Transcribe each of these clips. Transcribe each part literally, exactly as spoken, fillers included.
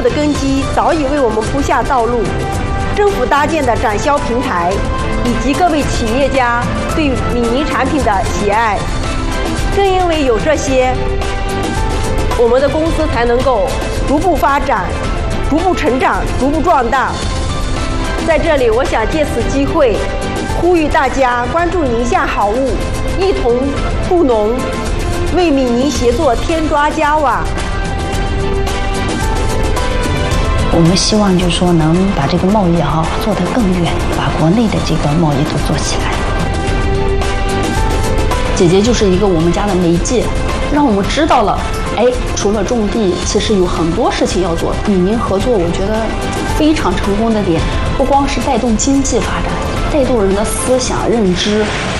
的根基早已为我们铺下道路，政府搭建的展销平台，以及各位企业家对闽宁产品的喜爱，正因为有这些，我们的公司才能够逐步发展、逐步成长、逐步壮大。在这里，我想借此机会，呼吁大家关注宁夏好物，一同助农，为闽宁协作添砖加瓦。 我们希望就是说能把这个贸易哈做得更远，把国内的这个贸易都做起来。 姐姐就是一个我们家的媒介，让我们知道了，哎，除了种地，其实有很多事情要做。闽宁合作，我觉得非常成功的点，不光是带动经济发展，带动人的思想认知。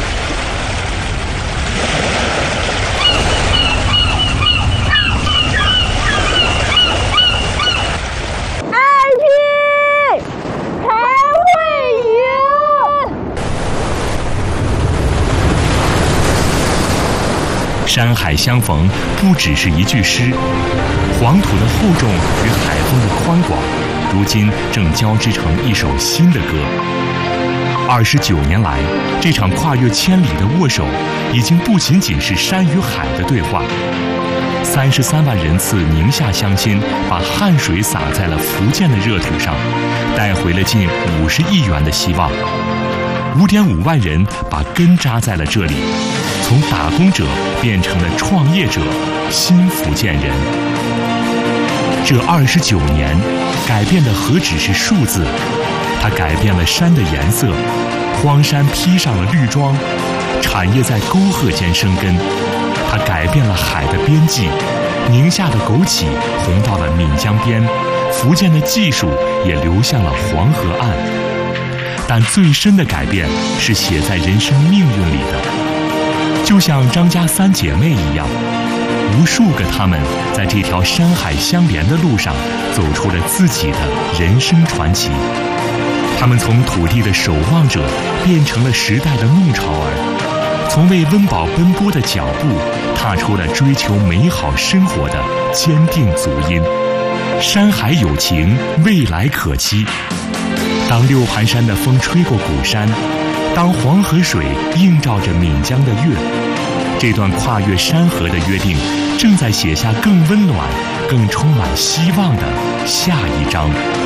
山海相逢不只是一句诗，黄土的厚重与海风的宽广，如今正交织成一首新的歌。二十九年来，这场跨越千里的握手，已经不仅仅是山与海的对话。三十三万人次宁夏乡亲把汗水洒在了福建的热土上，带回了近五十亿元的希望。五点五万人把根扎在了这里，从打工者变成了创业者，新福建人。这二十九年，改变的何止是数字，它改变了山的颜色，荒山披上了绿装，产业在沟壑间生根。它改变了海的边际，宁夏的枸杞红到了闽江边，福建的技术也流向了黄河岸。但最深的改变是写在人生命运里的，就像张家三姐妹一样，无数个她们在这条山海相连的路上走出了自己的人生传奇。她们从土地的守望者变成了时代的弄潮儿，从为温饱奔波的脚步踏出了追求美好生活的坚定足音。山海有情，未来可期。当六盘山的风吹过鼓山，当黄河水映照着闽江的月，这段跨越山河的约定，正在写下更温暖、更充满希望的下一章。